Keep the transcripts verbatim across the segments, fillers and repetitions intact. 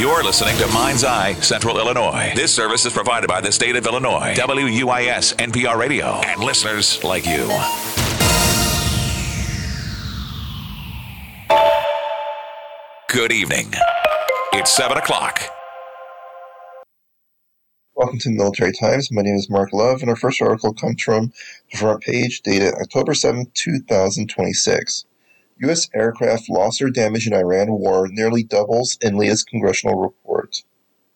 You're listening to Mind's Eye Central Illinois. This service is provided by the state of Illinois, W U I S N P R Radio, and listeners like you. Good evening. It's seven o'clock. Welcome to Military Times. My name is Mark Love, and our first article comes from the front page, dated October seventh, two thousand twenty-six. U S aircraft lost or damaged in Iran war nearly doubles in latest congressional report.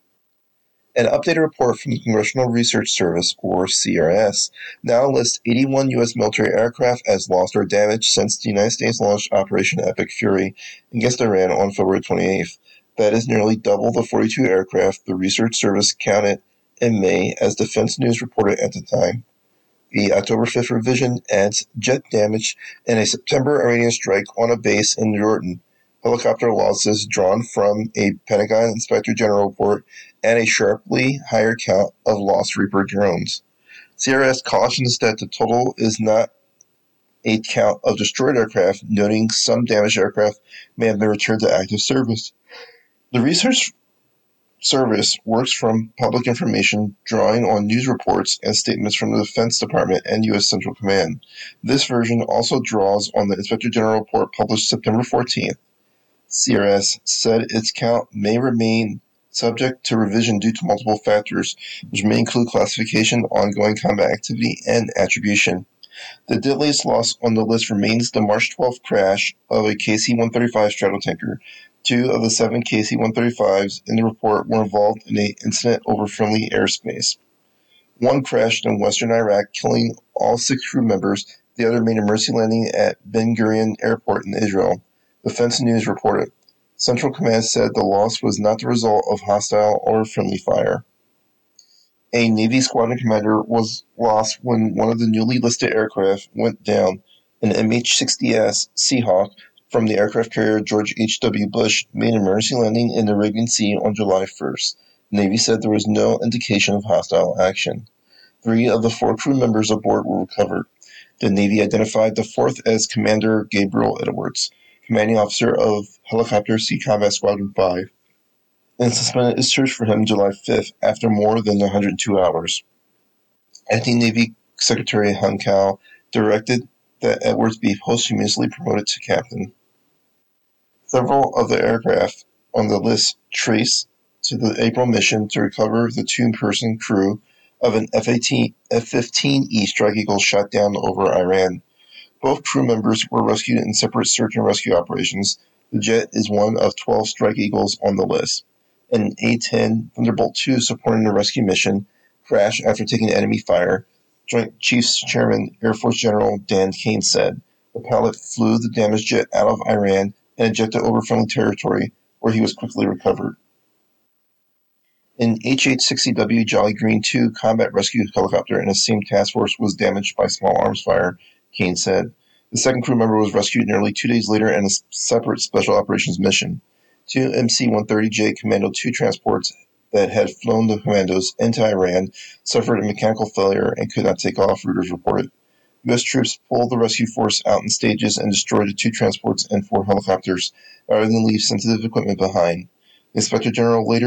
An updated report from the Congressional Research Service, or C R S, now lists eighty-one U S military aircraft as lost or damaged since the United States launched Operation Epic Fury against Iran on February twenty-eighth. That is nearly double the forty-two aircraft the Research Service counted in May, as Defense News reported at the time. The October fifth revision adds jet damage in a September Iranian strike on a base in Jordan, helicopter losses drawn from a Pentagon Inspector General report, and a sharply higher count of lost Reaper drones. C R S cautions that the total is not a count of destroyed aircraft, noting some damaged aircraft may have been returned to active service. The Research Service works from public information, drawing on news reports and statements from the Defense Department and U S Central Command. This version also draws on the Inspector General report published September fourteenth. C R S said its count may remain subject to revision due to multiple factors, which may include classification, ongoing combat activity, and attribution. The deadliest loss on the list remains the March twelfth crash of a K C one thirty-five stratotanker. Two of the seven K C one thirty-fives in the report were involved in an incident over friendly airspace. One crashed in western Iraq, killing all six crew members. The other made a mercy landing at Ben Gurion Airport in Israel. Defense News reported. Central Command said the loss was not the result of hostile or friendly fire. A Navy squadron commander was lost when one of the newly listed aircraft went down. An M H sixty S Seahawk from the aircraft carrier George H W. Bush made an emergency landing in the Arabian Sea on July first. The Navy said there was no indication of hostile action. Three of the four crew members aboard were recovered. The Navy identified the fourth as Commander Gabriel Edwards, commanding officer of Helicopter Sea Combat Squadron five, and suspended its search for him July fifth after more than one hundred two hours. Acting Navy Secretary Hun Kao directed that Edwards be posthumously promoted to captain. Several of the aircraft on the list trace to the April mission to recover the two-person crew of an F fifteen E Strike Eagle shot down over Iran. Both crew members were rescued in separate search and rescue operations. The jet is one of twelve Strike Eagles on the list. An A ten Thunderbolt two supporting the rescue mission crashed after taking enemy fire. Joint Chiefs Chairman Air Force General Dan Kane said the pilot flew the damaged jet out of Iran and ejected over friendly territory, where he was quickly recovered. An H H sixty W Jolly Green two combat rescue helicopter in the same task force was damaged by small arms fire, Kane said. The second crew member was rescued nearly two days later in a separate special operations mission. Two M C one thirty J Commando two transports that had flown the commandos into Iran suffered a mechanical failure and could not take off, Reuters reported. U S troops pulled the rescue force out in stages and destroyed the two transports and four helicopters, rather than leave sensitive equipment behind. The Inspector General later